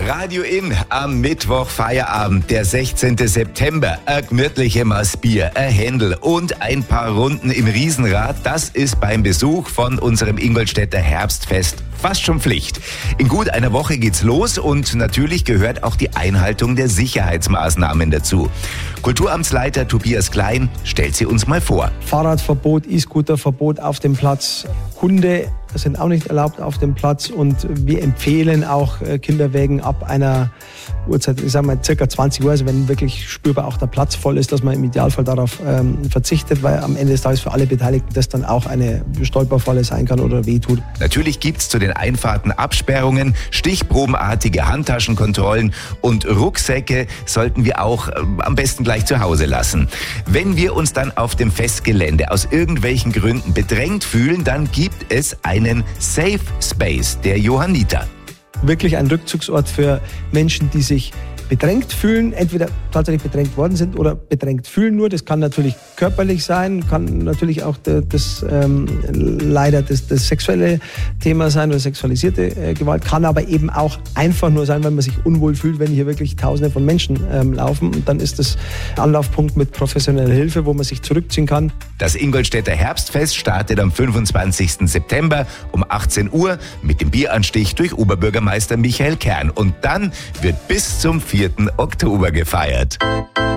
Radio In am Mittwoch Feierabend, der 16. September. Ein gemütliche Maß Bier, ein Händel und ein paar Runden im Riesenrad. Das ist beim Besuch von unserem Ingolstädter Herbstfest fast schon Pflicht. In gut einer Woche geht's los und natürlich gehört auch die Einhaltung der Sicherheitsmaßnahmen dazu. Kulturamtsleiter Tobias Klein stellt sie uns mal vor. Fahrradverbot, E-Scooter-Verbot auf dem Platz, Hunde sind auch nicht erlaubt auf dem Platz und wir empfehlen auch Kinderwägen ab einer Uhrzeit, ich sage mal circa 20 Uhr, also wenn wirklich spürbar auch der Platz voll ist, dass man im Idealfall darauf verzichtet, weil am Ende des Tages für alle Beteiligten das dann auch eine Stolperfalle sein kann oder wehtut. Natürlich gibt's zu den Einfahrten Absperrungen, stichprobenartige Handtaschenkontrollen und Rucksäcke sollten wir auch am besten gleich zu Hause lassen. Wenn wir uns dann auf dem Festgelände aus irgendwelchen Gründen bedrängt fühlen, dann gibt es einen Safe Space der Johanniter. Wirklich ein Rückzugsort für Menschen, die sich bedrängt fühlen, entweder tatsächlich bedrängt worden sind oder bedrängt fühlen nur. Das kann natürlich körperlich sein, kann natürlich auch leider das sexuelle Thema sein oder sexualisierte Gewalt, kann aber eben auch einfach nur sein, weil man sich unwohl fühlt, wenn hier wirklich Tausende von Menschen laufen. Und dann ist das Anlaufpunkt mit professioneller Hilfe, wo man sich zurückziehen kann. Das Ingolstädter Herbstfest startet am 25. September um 18 Uhr mit dem Bieranstich durch Oberbürgermeister Michael Kern. Und dann wird bis zum 4. Oktober gefeiert.